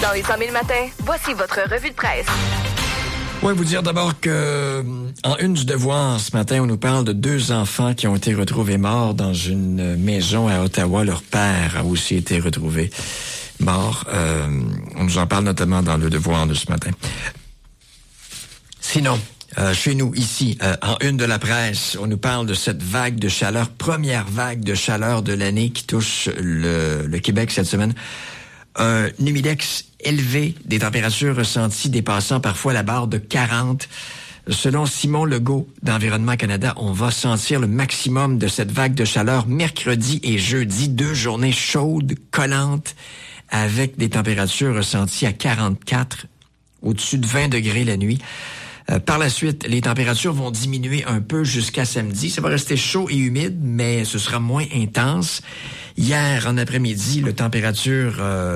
Dans les 100 000 matins, voici votre revue de presse. Oui, vous dire d'abord que en une du Devoir ce matin, on nous parle de 2 enfants qui ont été retrouvés morts dans une maison à Ottawa. Leur père a aussi été retrouvé mort. On nous en parle notamment dans le Devoir de ce matin. Sinon, chez nous, ici, en une de la presse, on nous parle de cette vague de chaleur, première vague de chaleur de l'année qui touche le Québec cette semaine. Un humidex élevé, des températures ressenties dépassant parfois la barre de 40. Selon Simon Legault d'Environnement Canada, on va sentir le maximum de cette vague de chaleur mercredi et jeudi, 2 journées chaudes, collantes, avec des températures ressenties à 44, au-dessus de 20 degrés la nuit. Par la suite, les températures vont diminuer un peu jusqu'à samedi. Ça va rester chaud et humide, mais ce sera moins intense. Hier, en après-midi, la température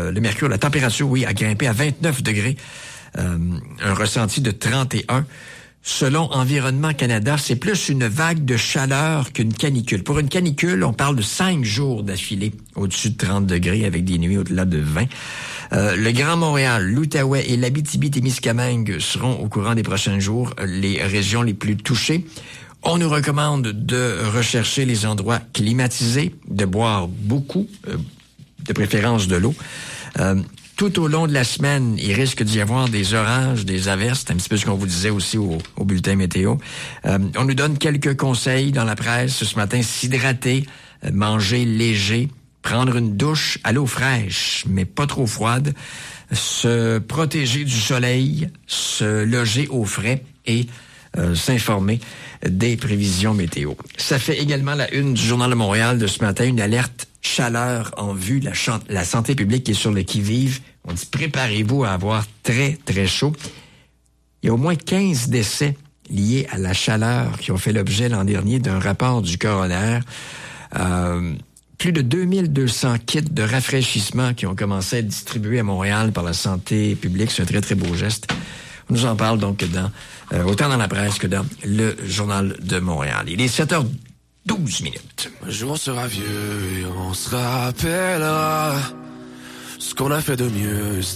a grimpé à 29 degrés. Un ressenti de 31. Selon Environnement Canada, c'est plus une vague de chaleur qu'une canicule. Pour une canicule, on parle de 5 jours d'affilée au-dessus de 30 degrés avec des nuits au-delà de 20. Le Grand Montréal, l'Outaouais et l'Abitibi-Témiscamingue seront au courant des prochains jours les régions les plus touchées. On nous recommande de rechercher les endroits climatisés, de boire beaucoup, de préférence de l'eau. Tout au long de la semaine, il risque d'y avoir des orages, des averses. C'est un petit peu ce qu'on vous disait aussi au bulletin météo. On nous donne quelques conseils dans la presse ce matin. S'hydrater, manger léger, prendre une douche à l'eau fraîche, mais pas trop froide, se protéger du soleil, se loger au frais et s'informer des prévisions météo. Ça fait également la une du Journal de Montréal de ce matin, une alerte chaleur en vue. La santé publique est sur le qui-vive. On dit préparez-vous à avoir très, très chaud. Il y a au moins 15 décès liés à la chaleur qui ont fait l'objet l'an dernier d'un rapport du coroner. Plus de 2200 kits de rafraîchissement qui ont commencé à être distribués à Montréal par la santé publique. C'est un très, très beau geste. On nous en parle donc autant dans la presse que dans le Journal de Montréal. Il est 7h12. Un jour on sera vieux et on se rappellera ce qu'on a fait de mieux.